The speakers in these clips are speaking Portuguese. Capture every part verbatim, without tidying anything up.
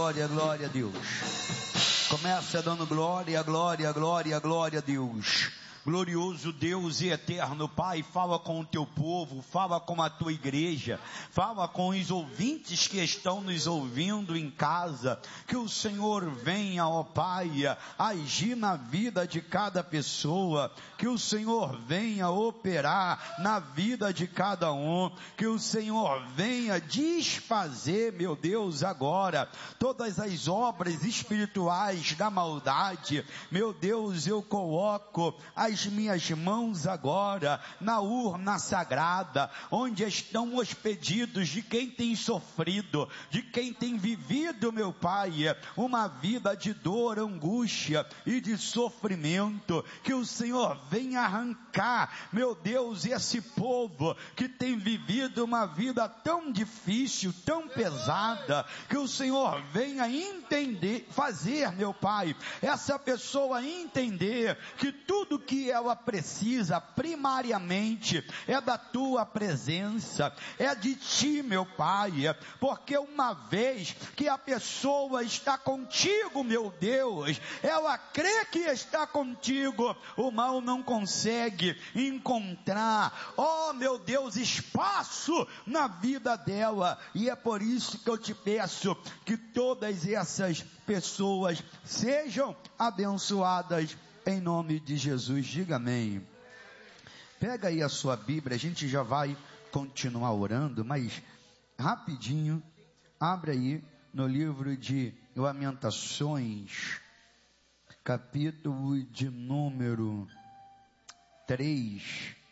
glória, glória a Deus. Começa dando glória, glória, glória, glória a Deus. Glorioso Deus e eterno Pai, fala com o teu povo, fala com a tua igreja, fala com os ouvintes que estão nos ouvindo em casa, que o Senhor venha, ó Pai, agir na vida de cada pessoa, que o Senhor venha operar na vida de cada um, que o Senhor venha desfazer, meu Deus, agora, todas as obras espirituais da maldade. Meu Deus, eu coloco as as minhas mãos agora na urna sagrada, onde estão os pedidos de quem tem sofrido, de quem tem vivido, meu Pai, uma vida de dor, angústia e de sofrimento. Que o Senhor venha arrancar, meu Deus, esse povo que tem vivido uma vida tão difícil, tão pesada, que o Senhor venha entender, fazer, meu Pai, essa pessoa entender que tudo que ela precisa primariamente é da tua presença, é de ti, meu Pai, porque uma vez que a pessoa está contigo, meu Deus, ela crê que está contigo, o mal não consegue encontrar, oh meu Deus, espaço na vida dela. E é por isso que eu te peço que todas essas pessoas sejam abençoadas em nome de Jesus. Diga amém. Pega aí a sua Bíblia, a gente já vai continuar orando, mas rapidinho, abre aí no livro de Lamentações, capítulo de número três.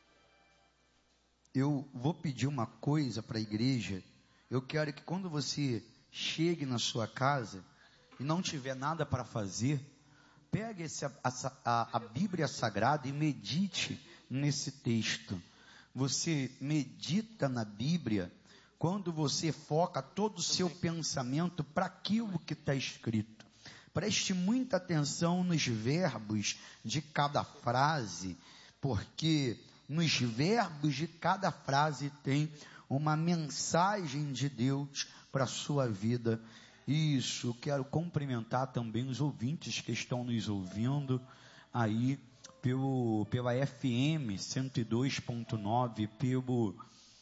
Eu vou pedir uma coisa para a igreja. Eu quero que quando você chegue na sua casa e não tiver nada para fazer, pegue esse, a, a, a Bíblia Sagrada e medite nesse texto. Você medita na Bíblia quando você foca todo o seu pensamento para aquilo que está escrito. Preste muita atenção nos verbos de cada frase, porque nos verbos de cada frase tem uma mensagem de Deus para a sua vida. Isso, quero cumprimentar também os ouvintes que estão nos ouvindo aí pelo, pela F M cento e dois ponto nove, pelo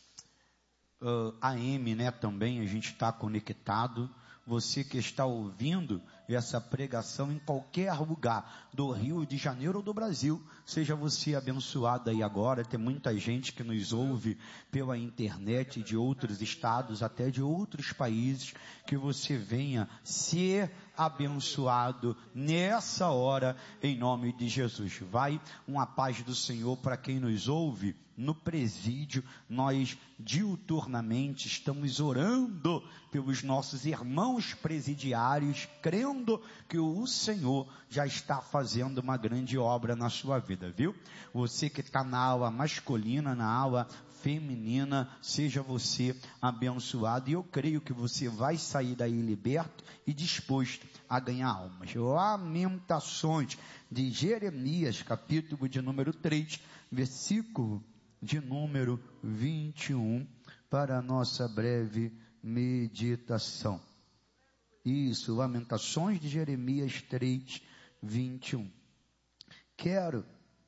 uh, A M, né, também a gente está conectado. Você que está ouvindo essa pregação em qualquer lugar do Rio de Janeiro ou do Brasil, seja você abençoado aí agora. Tem muita gente que nos ouve pela internet de outros estados, até de outros países. Que você venha ser abençoado nessa hora, em nome de Jesus. Vai uma paz do Senhor para quem nos ouve no presídio. Nós diuturnamente estamos orando pelos nossos irmãos presidiários, crendo que o Senhor já está fazendo uma grande obra na sua vida, viu? Você que está na aula masculina, na aula feminina, seja você abençoado, e eu creio que você vai sair daí liberto e disposto a ganhar almas. Lamentações de Jeremias, capítulo de número três, versículo de número vinte e um, para a nossa breve meditação. Isso, Lamentações de Jeremias três, vinte e um. Quero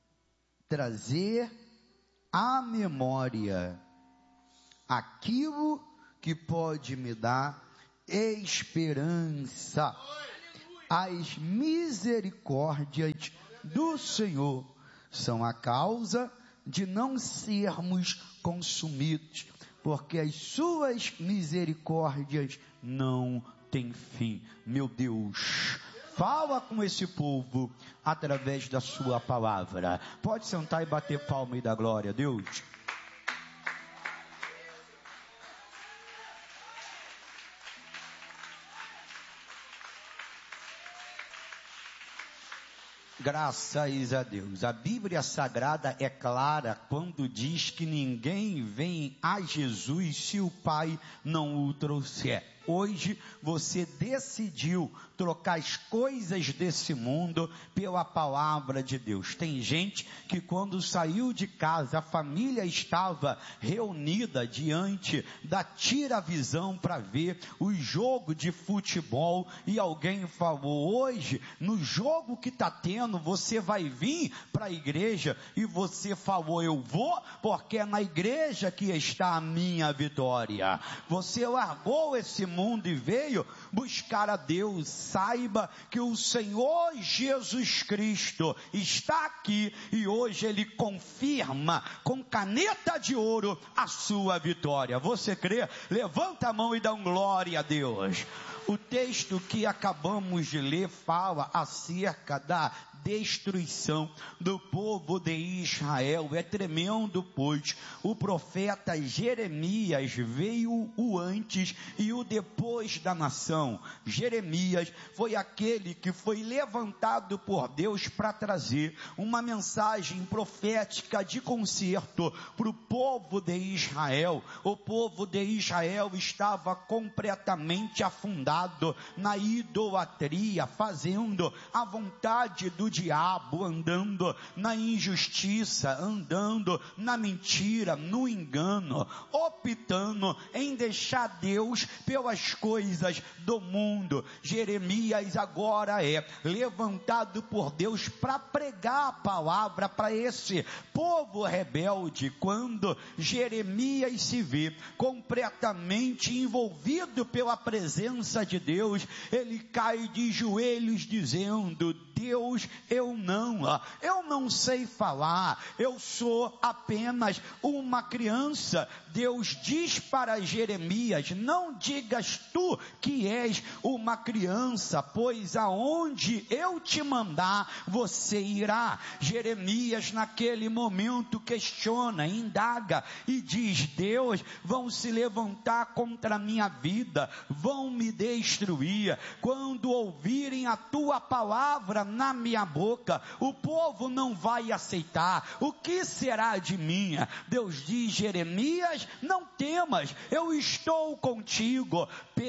trazer à memória aquilo que pode me dar esperança. As misericórdias do Senhor são a causa de não sermos consumidos, porque as suas misericórdias não têm fim. Meu Deus, fala com esse povo através da sua palavra. Pode sentar e bater palma e dar glória a Deus. Graças a Deus. A Bíblia Sagrada é clara quando diz que ninguém vem a Jesus se o Pai não o trouxer. hoje você decidiu trocar as coisas desse mundo pela palavra de Deus. Tem gente que quando saiu de casa, a família estava reunida diante da tiravisão para ver o jogo de futebol e alguém falou: hoje, no jogo que está tendo, você vai vir para a igreja, e você falou: eu vou porque é na igreja que está a minha vitória. Você largou esse mundo e veio buscar a Deus. Saiba que o Senhor Jesus Cristo está aqui e hoje Ele confirma com caneta de ouro a sua vitória. Você crê? Levanta a mão e dá um glória a Deus. O texto que acabamos de ler fala acerca da destruição do povo de Israel. É tremendo, pois o profeta Jeremias veio o antes e o depois da nação. Jeremias foi aquele que foi levantado por Deus para trazer uma mensagem profética de conserto para o povo de Israel. O povo de Israel estava completamente afundado na idolatria, fazendo a vontade do diabo, andando na injustiça, andando na mentira, no engano, optando em deixar Deus pelas coisas do mundo. Jeremias agora é levantado por Deus para pregar a palavra para esse povo rebelde. Quando Jeremias se vê completamente envolvido pela presença de Deus, ele cai de joelhos dizendo: Deus, eu não, eu não sei falar, eu sou apenas uma criança. Deus diz para Jeremias: não digas tu que és uma criança, pois aonde eu te mandar, você irá. Jeremias naquele momento questiona, indaga e diz: Deus, vão se levantar contra a minha vida, vão me destruir. Quando ouvirem a tua palavra na minha boca, o povo não vai aceitar. O que será de mim? Deus diz: Jeremias, não temas, eu estou contigo.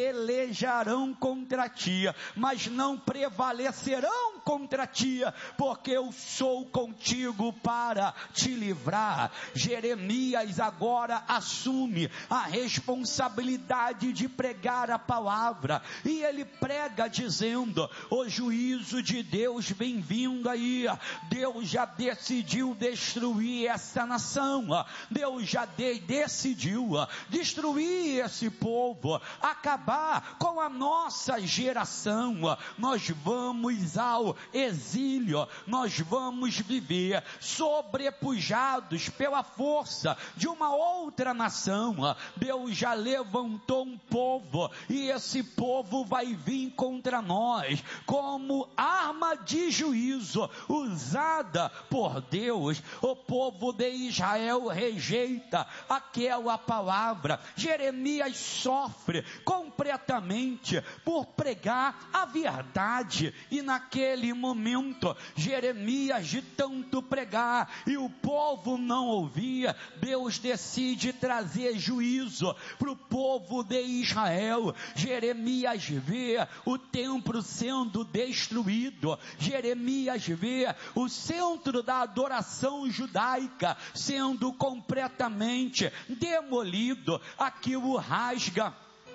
Pelejarão contra ti, mas não prevalecerão contra ti, porque eu sou contigo para te livrar. Jeremias agora assume a responsabilidade de pregar a palavra, e ele prega dizendo: o juízo de Deus vem vindo aí. Deus já decidiu destruir essa nação, Deus já de, decidiu destruir esse povo, acabar com a nossa geração. Nós vamos ao exílio, nós vamos viver sobrepujados pela força de uma outra nação. Deus já levantou um povo, e esse povo vai vir contra nós como arma de juízo usada por Deus. O povo de Israel rejeita aquela palavra. Jeremias sofre completamente por pregar a verdade, e naquele momento Jeremias, de tanto pregar e o povo não ouvia, Deus decide trazer juízo para o povo de Israel. Jeremias vê o templo sendo destruído, Jeremias vê o centro da adoração judaica sendo completamente demolido. Aquilo rasga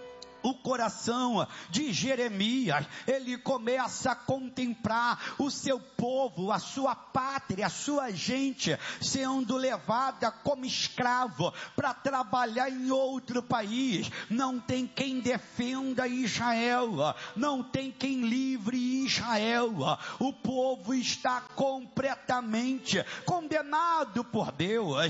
o coração de Jeremias. Ele começa a contemplar o seu povo, a sua pátria, a sua gente sendo levada como escravo para trabalhar em outro país. Não tem quem defenda Israel, não tem quem livre Israel. O povo está completamente condenado por Deus.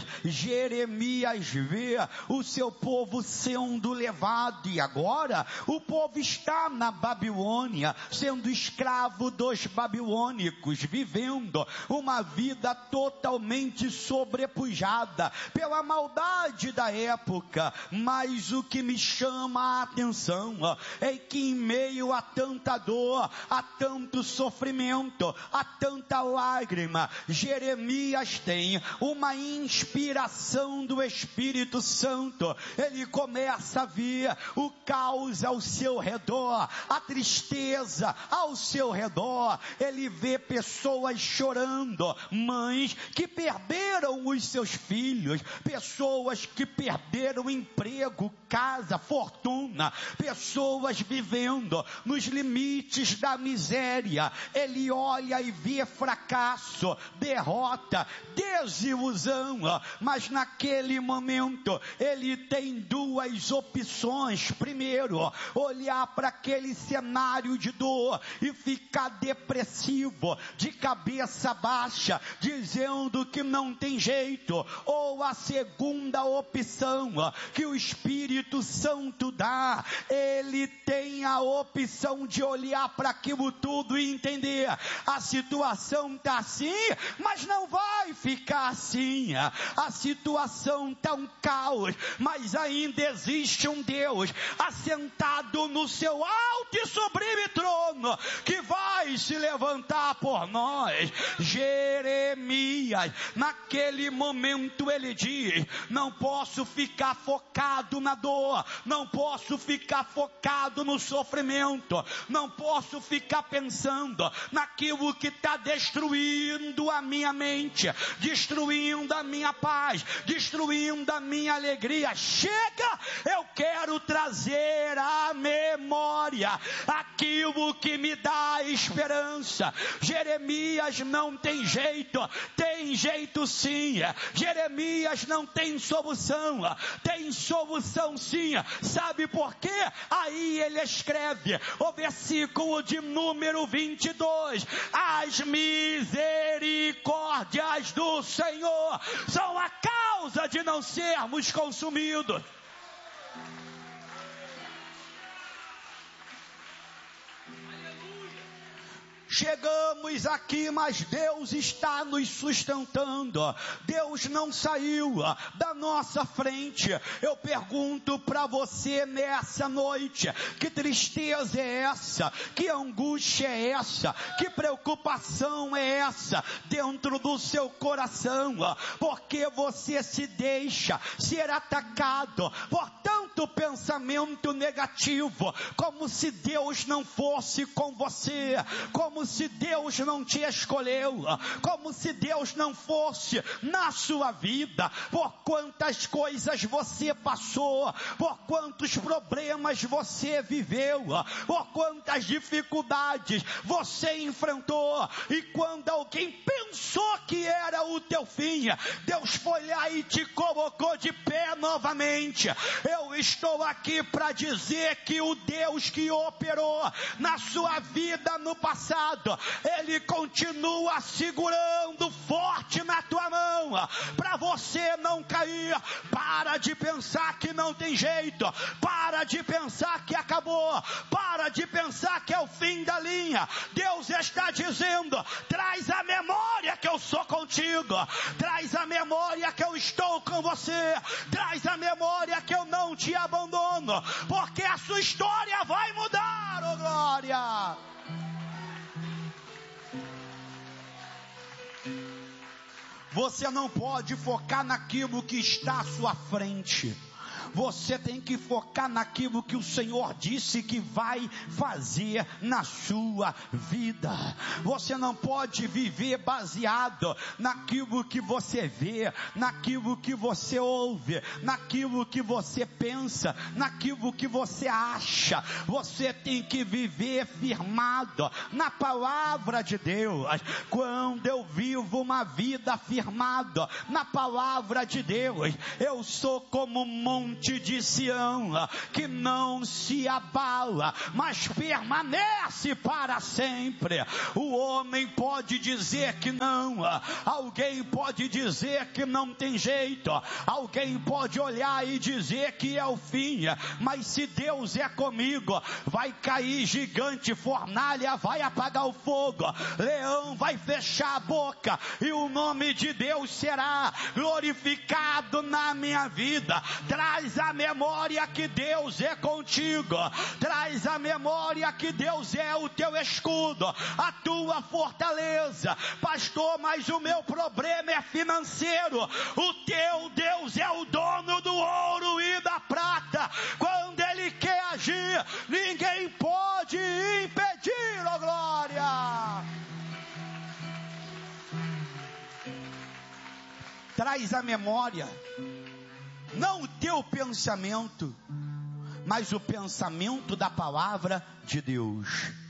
Jeremias vê o seu povo sendo levado, e agora o povo está na Babilônia, sendo escravo dos babilônicos, vivendo uma vida totalmente sobrepujada pela maldade da época. Mas o que me chama a atenção é que em meio a tanta dor, a tanto sofrimento, a tanta lágrima, Jeremias tem uma inspiração do Espírito Santo. Ele começa a ver o caos caos ao seu redor, a tristeza ao seu redor. Ele vê pessoas chorando, mães que perderam os seus filhos, pessoas que perderam emprego, casa, fortuna, pessoas vivendo nos limites da miséria. Ele olha e vê fracasso, derrota, desilusão, mas naquele momento ele tem duas opções. Primeiro, olhar para aquele cenário de dor e ficar depressivo, de cabeça baixa, dizendo que não tem jeito. Ou a segunda opção que o Espírito Santo dá, ele tem a opção de olhar para aquilo tudo e entender: a situação está assim, mas não vai ficar assim. A situação está um caos, mas ainda existe um Deus assentado no seu alto e sublime trono, que vai se levantar por nós. Jeremias, naquele momento ele diz: não posso ficar focado na dor, não posso ficar focado no sofrimento, não posso ficar pensando naquilo que está destruindo a minha mente, destruindo a minha paz, destruindo a minha alegria. Chega, eu quero trazer à memória aquilo que me dá esperança. Jeremias não tem jeito, tem jeito sim. Jeremias não tem solução, tem solução sim. Sabe por quê? Aí ele escreve o versículo de número vinte e dois: as misericórdias do Senhor são a causa de não sermos consumidos. Chegamos aqui, mas Deus está nos sustentando. Deus não saiu da nossa frente. Eu pergunto para você nessa noite: que tristeza é essa? Que angústia é essa? Que preocupação é essa dentro do seu coração? Porque você se deixa ser atacado por tanto pensamento negativo, como se Deus não fosse com você, como se Deus não te escolheu, como se Deus não fosse na sua vida. Por quantas coisas você passou, por quantos problemas você viveu, por quantas dificuldades você enfrentou, e quando alguém pensou que era o teu fim, Deus foi lá e te colocou de pé novamente. Eu estou aqui para dizer que o Deus que operou na sua vida no passado, Ele continua segurando forte na tua mão, para você não cair. Para de pensar que não tem jeito, para de pensar que acabou, para de pensar que é o fim da linha. Deus está dizendo: traz a memória que eu sou contigo, traz a memória que eu estou com você, traz a memória que eu não te abandono, porque a sua história vai mudar, oh glória! Você não pode focar naquilo que está à sua frente. Você tem que focar naquilo que o Senhor disse que vai fazer na sua vida. Você não pode viver baseado naquilo que você vê, naquilo que você ouve, naquilo que você pensa, naquilo que você acha. Você tem que viver firmado na palavra de Deus. Quando eu vivo uma vida firmada na palavra de Deus, eu sou como um monte de Sião, que não se abala, mas permanece para sempre. O homem pode dizer que não, alguém pode dizer que não tem jeito, alguém pode olhar e dizer que é o fim, mas se Deus é comigo, vai cair gigante, fornalha vai apagar o fogo, leão vai fechar a boca, e o nome de Deus será glorificado na minha vida. Traz a memória que Deus é contigo, traz a memória que Deus é o teu escudo, a tua fortaleza. Pastor, mas o meu problema é financeiro. O teu Deus é o dono do ouro e da prata. Quando Ele quer agir, ninguém pode impedir, ó glória. Traz a memória, não o teu pensamento, mas o pensamento da palavra de Deus.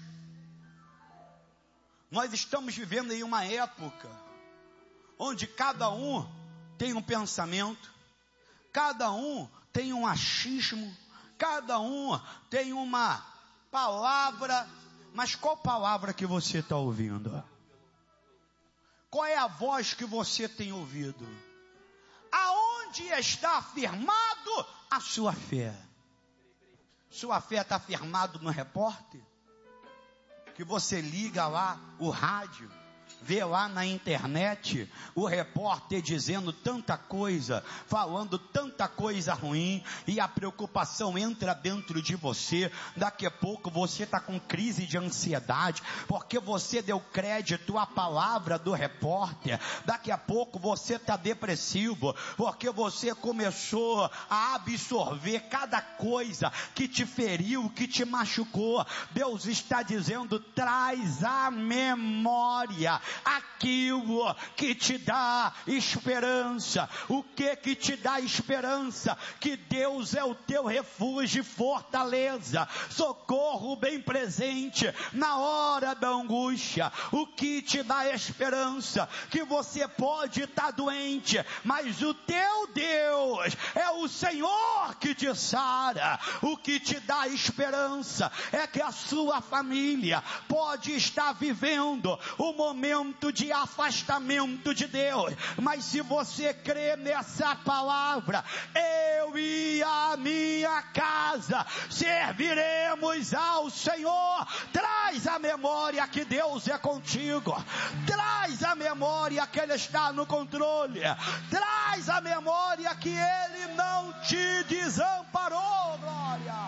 Nós estamos vivendo em uma época onde cada um tem um pensamento, cada um tem um achismo, cada um tem uma palavra. Mas qual palavra que você está ouvindo? Qual é a voz que você tem ouvido? Aonde está firmado a sua fé? Sua fé está firmado no repórter? Que você liga lá o rádio, vê lá na internet o repórter dizendo tanta coisa, falando tanta coisa ruim, e a preocupação entra dentro de você. Daqui a pouco você está com crise de ansiedade, porque você deu crédito à palavra do repórter. Daqui a pouco você está depressivo, porque você começou a absorver cada coisa que te feriu, que te machucou. Deus está dizendo: traz a memória aquilo que te dá esperança. O que que te dá esperança? Que Deus é o teu refúgio e fortaleza, socorro bem presente na hora da angústia. O que te dá esperança? Que você pode estar doente, mas o teu Deus é o Senhor que te sara. O que te dá esperança é que a sua família pode estar vivendo um momento de afastamento de Deus, mas se você crê nessa palavra: eu e a minha casa serviremos ao Senhor. Traz a memória que Deus é contigo, traz a memória que Ele está no controle, traz a memória que Ele não te desamparou, glória.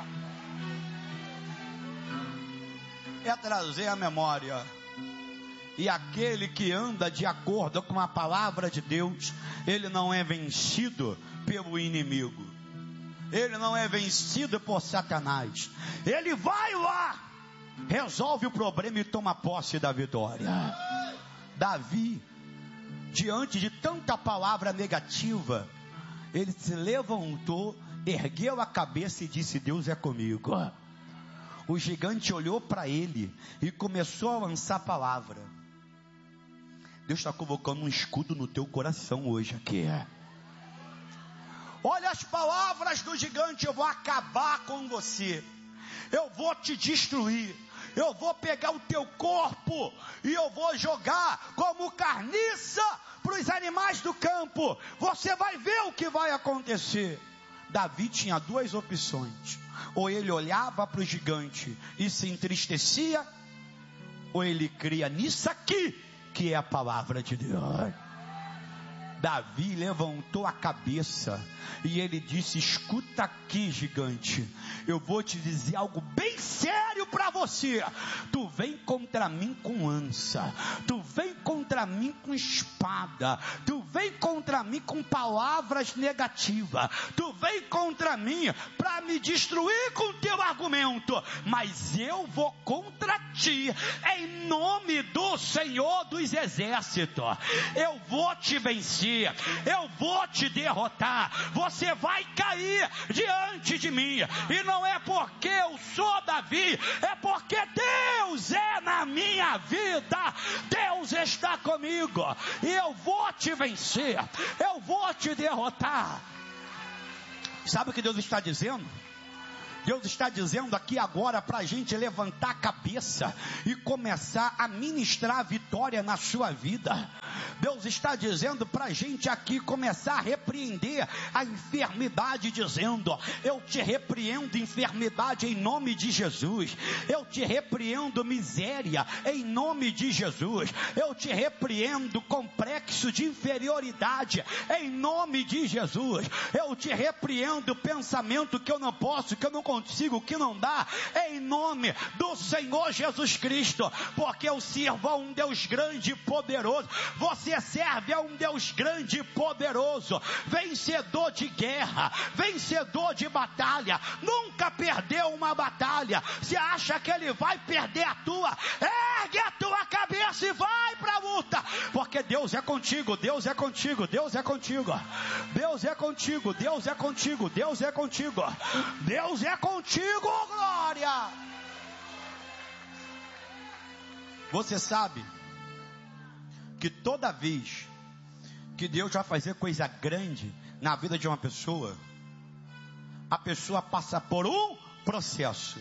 É trazer a memória. E aquele que anda de acordo com a palavra de Deus, ele não é vencido pelo inimigo, ele não é vencido por Satanás. Ele vai lá, resolve o problema e toma posse da vitória. Davi, diante de tanta palavra negativa, ele se levantou, ergueu a cabeça e disse: Deus é comigo. O gigante olhou para ele e começou a lançar a palavra. Deus está colocando um escudo no teu coração hoje aqui. Olha as palavras do gigante: eu vou acabar com você, eu vou te destruir, eu vou pegar o teu corpo e eu vou jogar como carniça para os animais do campo. Você vai ver o que vai acontecer. Davi tinha duas opções: ou ele olhava para o gigante e se entristecia, ou ele cria nisso aqui, que é a palavra de Deus. Davi levantou a cabeça e ele disse: escuta aqui, gigante, eu vou te dizer algo bem sério para você. Tu vem contra mim com lança, tu vem contra mim com espada, tu vem contra mim com palavras negativas, tu vem contra mim para me destruir com teu argumento, mas eu vou contra ti em nome do Senhor dos Exércitos. Eu vou te vencer, eu vou te derrotar, você vai cair diante de mim. E não é porque eu sou Davi, é porque Deus é na minha vida, Deus está comigo, e eu vou te vencer, eu vou te derrotar. Sabe o que Deus está dizendo? Deus está dizendo aqui agora para a gente levantar a cabeça e começar a ministrar a vitória na sua vida. Deus está dizendo para a gente aqui começar a repreender a enfermidade, dizendo: eu te repreendo enfermidade em nome de Jesus, eu te repreendo miséria em nome de Jesus, eu te repreendo complexo de inferioridade em nome de Jesus, eu te repreendo pensamento que eu não posso, que eu não consigo consigo, o que não dá, em nome do Senhor Jesus Cristo, porque eu sirvo a um Deus grande e poderoso. Você serve a um Deus grande e poderoso, vencedor de guerra, vencedor de batalha, nunca perdeu uma batalha. Se acha que ele vai perder a tua, ergue a tua cabeça e vai para a luta, porque Deus é contigo, Deus é contigo, Deus é contigo, Deus é contigo, Deus é contigo, Deus é contigo, Deus é contigo, glória. Você sabe que toda vez que Deus vai fazer coisa grande na vida de uma pessoa, a pessoa passa por um processo.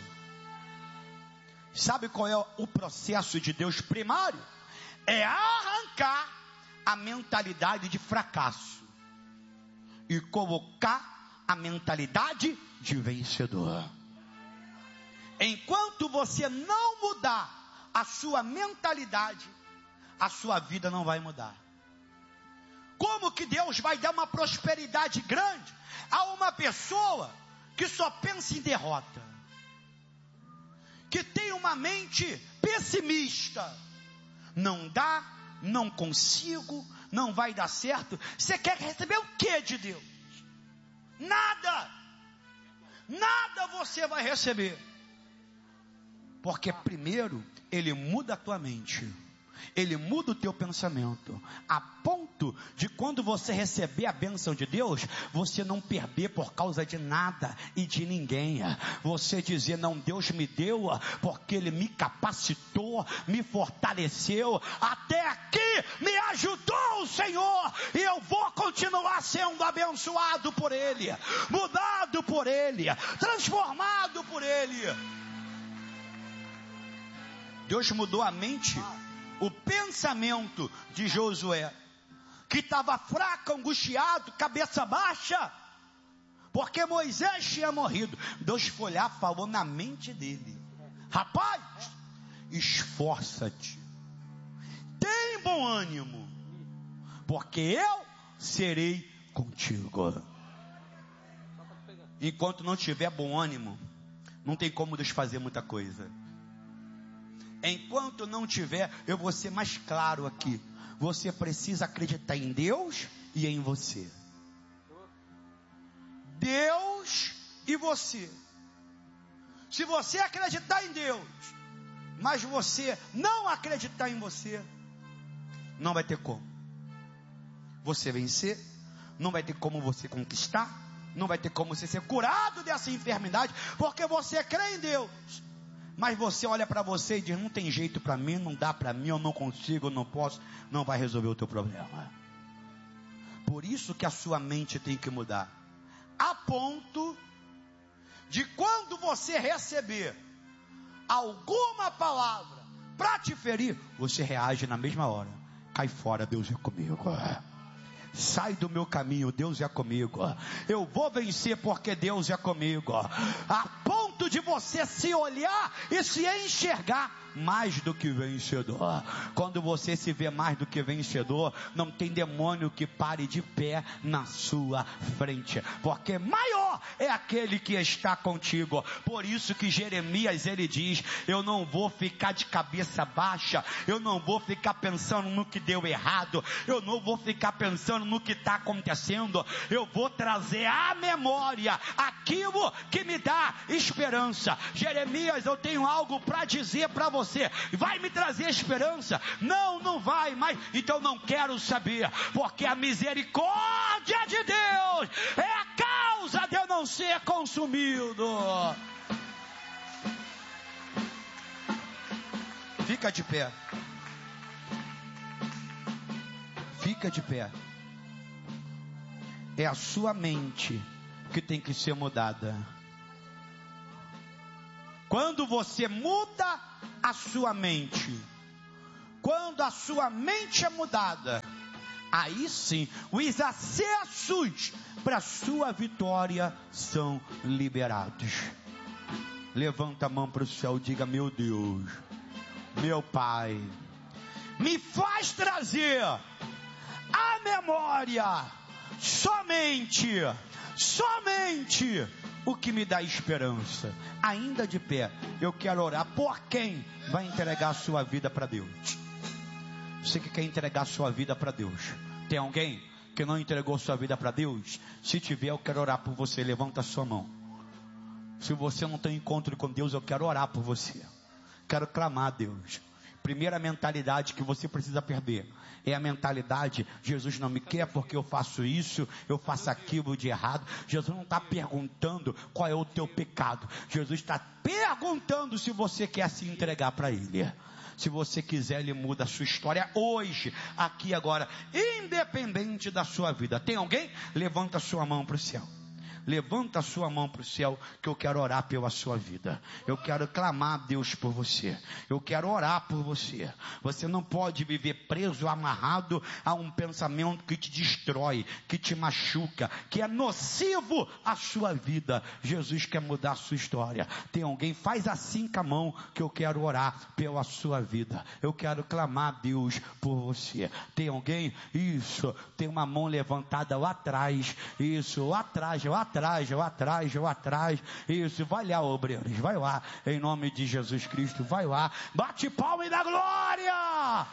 Sabe qual é o processo de Deus primário? É arrancar a mentalidade de fracasso e colocar a mentalidade de vencedor. Enquanto você não mudar a sua mentalidade, a sua vida não vai mudar. Como que Deus vai dar uma prosperidade grande a uma pessoa que só pensa em derrota, que tem uma mente pessimista? Não dá, não consigo, não vai dar certo. Você quer receber o que de Deus? Nada, nada você vai receber, porque primeiro Ele muda a tua mente, Ele muda o teu pensamento, a ponto de quando você receber a bênção de Deus, você não perder por causa de nada e de ninguém. Você dizer, não, Deus me deu porque Ele me capacitou, me fortaleceu, até aqui me ajudou o Senhor, e eu vou continuar sendo abençoado por Ele, mudado por Ele, transformado por Ele. Deus mudou a mente, o pensamento de Josué, que estava fraco, angustiado, cabeça baixa, porque Moisés tinha morrido. Deus foi lá, falou na mente dele: rapaz, esforça-te, tem bom ânimo, porque eu serei contigo. Enquanto não tiver bom ânimo, não tem como Deus fazer muita coisa. Enquanto não tiver, eu vou ser mais claro aqui, você precisa acreditar em Deus e em você. Deus e você. Se você acreditar em Deus, mas você não acreditar em você, não vai ter como você vencer, não vai ter como você conquistar, não vai ter como você ser curado dessa enfermidade, porque você crê em Deus, mas você olha para você e diz, não tem jeito para mim, não dá para mim, eu não consigo, eu não posso, não vai resolver o teu problema. Por isso que a sua mente tem que mudar, a ponto de quando você receber alguma palavra para te ferir, você reage na mesma hora: cai fora, Deus é comigo, sai do meu caminho, Deus é comigo, eu vou vencer porque Deus é comigo, a ponto de você se olhar e se enxergar mais do que vencedor. Quando você se vê mais do que vencedor, não tem demônio que pare de pé na sua frente, porque maior é aquele que está contigo. Por isso que Jeremias, ele diz, eu não vou ficar de cabeça baixa, eu não vou ficar pensando no que deu errado, eu não vou ficar pensando no que está acontecendo, eu vou trazer à memória aquilo que me dá esperança. Jeremias, eu tenho algo para dizer para você, vai me trazer esperança? Não, não vai, mas então não quero saber, porque a misericórdia de Deus é a causa de eu não ser consumido. Fica de pé, fica de pé. É a sua mente que tem que ser mudada. Quando você muda a sua mente, quando a sua mente é mudada, aí sim os acessos para a sua vitória são liberados. Levanta a mão para o céu e diga, meu Deus, meu Pai, me faz trazer à memória somente, somente o que me dá esperança. Ainda de pé, eu quero orar por quem vai entregar a sua vida para Deus. Você que quer entregar a sua vida para Deus, tem alguém que não entregou sua vida para Deus? Se tiver, eu quero orar por você. Levanta a sua mão. Se você não tem encontro com Deus, eu quero orar por você. Quero clamar a Deus. Primeira mentalidade que você precisa perder é a mentalidade: Jesus não me quer porque eu faço isso, eu faço aquilo de errado. Jesus não está perguntando qual é o teu pecado. Jesus está perguntando se você quer se entregar para Ele. Se você quiser, Ele muda a sua história hoje, aqui, agora, independente da sua vida. Tem alguém? Levanta a sua mão para o céu. Levanta a sua mão para o céu, que eu quero orar pela sua vida. Eu quero clamar a Deus por você. Eu quero orar por você. Você não pode viver preso, amarrado a um pensamento que te destrói, que te machuca, que é nocivo à sua vida. Jesus quer mudar a sua história. Tem alguém? Faz assim com a mão, que eu quero orar pela sua vida. Eu quero clamar a Deus por você. Tem alguém? Isso. Tem uma mão levantada lá atrás. Isso, lá atrás, lá atrás. atrás, lá atrás, lá atrás, isso, vai lá, obreiros, vai lá, em nome de Jesus Cristo, vai lá, bate palma e dá glória.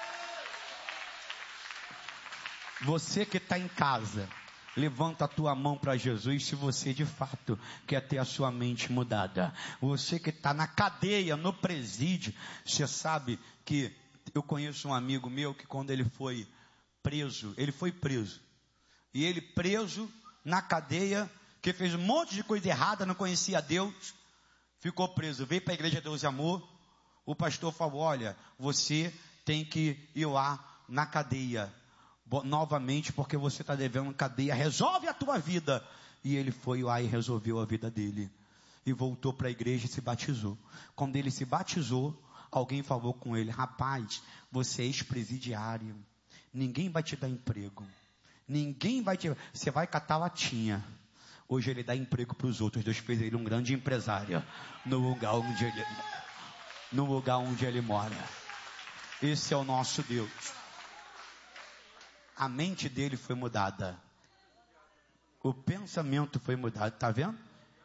Você que está em casa, levanta a tua mão para Jesus, se você de fato quer ter a sua mente mudada. Você que está na cadeia, no presídio, você sabe que eu conheço um amigo meu que quando ele foi preso, ele foi preso, e ele preso na cadeia, que fez um monte de coisa errada, não conhecia Deus, ficou preso, veio para a igreja Deus e Amor, o pastor falou: olha, você tem que ir lá na cadeia, novamente, porque você está devendo cadeia, resolve a tua vida. E ele foi lá e resolveu a vida dele, e voltou para a igreja e se batizou. Quando ele se batizou, alguém falou com ele: rapaz, você é ex-presidiário, ninguém vai te dar emprego. Ninguém vai te... Você vai catar latinha. Hoje ele dá emprego para os outros. Deus fez ele um grande empresário no lugar onde ele, no lugar onde ele mora. Esse é o nosso Deus. A mente dele foi mudada. O pensamento foi mudado. Está vendo?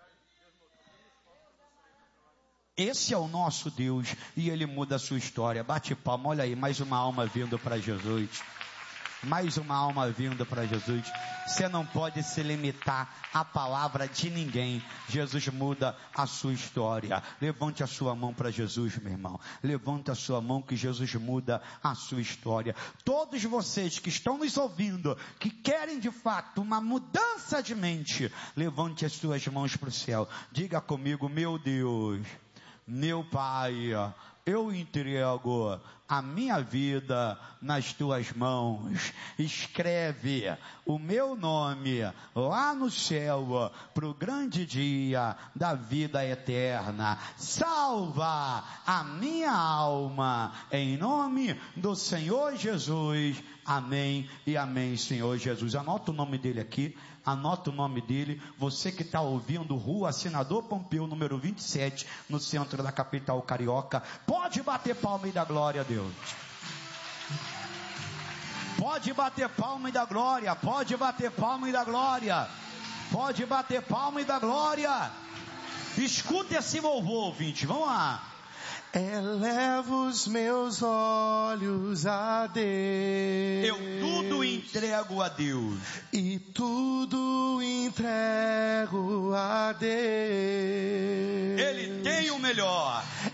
Esse é o nosso Deus. E Ele muda a sua história. Bate palma. Olha aí, mais uma alma vindo para Jesus. Mais uma alma vinda para Jesus. Você não pode se limitar à palavra de ninguém. Jesus muda a sua história. Levante a sua mão para Jesus, meu irmão. Levante a sua mão, que Jesus muda a sua história. Todos vocês que estão nos ouvindo, que querem de fato uma mudança de mente, levante as suas mãos para o céu. Diga comigo: meu Deus, meu Pai, eu entrego a minha vida nas tuas mãos. Escreve o meu nome lá no céu, para o grande dia da vida eterna. Salva a minha alma, em nome do Senhor Jesus. Amém e amém, Senhor Jesus. Anota o nome dele aqui. Anota o nome dele. Você que está ouvindo, Rua Senador Pompeu, número vinte e sete, no centro da capital carioca, pode bater palma e dar glória a Deus. Pode bater palma e dar glória. Pode bater palma e dar glória. Pode bater palma e dar glória. Escuta esse louvor, ouvinte. Vamos lá. Elevo os meus olhos a Deus. Eu tudo entrego a Deus. E tudo entrego a Deus. Ele tem o melhor.